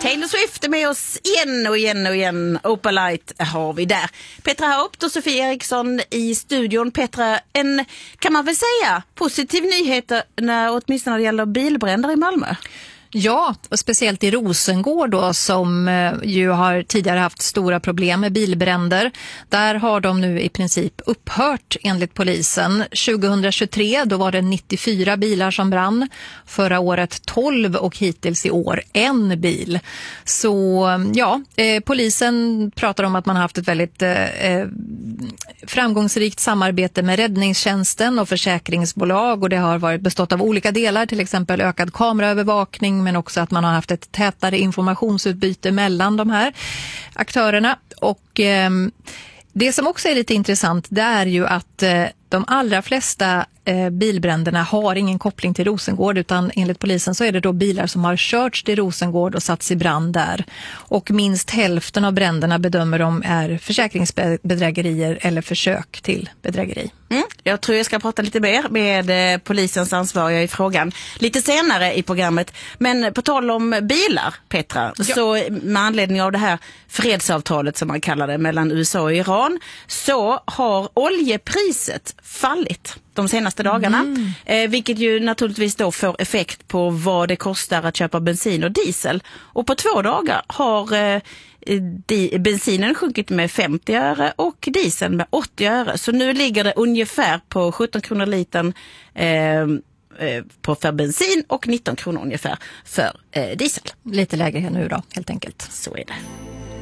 Taylor Swift är med oss igen och igen och igen. Opalite har vi där. Petra Haupt och Sofie Eriksson i studion. Petra, kan man väl säga positiv nyheter åtminstone när det gäller bilbränder i Malmö? Ja, och speciellt i Rosengård då, som ju har tidigare haft stora problem med bilbränder. Där har de nu i princip upphört enligt polisen. 2023 då var det 94 bilar som brann. Förra året 12 och hittills i år 1 bil. Så ja, polisen pratar om att man har haft ett väldigt framgångsrikt samarbete med räddningstjänsten och försäkringsbolag. Och det har varit bestått av olika delar, till exempel ökad kameraövervakning, men också att man har haft ett tätare informationsutbyte mellan de här aktörerna. Och det som också är lite intressant, det är ju att de allra flesta bilbränderna har ingen koppling till Rosengård, utan enligt polisen så är det då bilar som har körts till Rosengård och satts i brand där. Och minst hälften av bränderna bedömer de är försäkringsbedrägerier eller försök till bedrägeri. Jag tror jag ska prata lite mer med polisens ansvariga i frågan lite senare i programmet. Men på tal om bilar, Petra, så med anledning av det här fredsavtalet som man kallar det mellan USA och Iran, så har oljepriset fallit de senaste dagarna. Vilket ju naturligtvis då får effekt på vad det kostar att köpa bensin och diesel. Och på 2 dagar har bensinen sjunkit med 50 öre och dieseln med 80 öre. Så nu ligger det ungefär på 17 kronor litern för bensin och 19 kronor ungefär för diesel. Lite lägre nu då, helt enkelt. Så är det.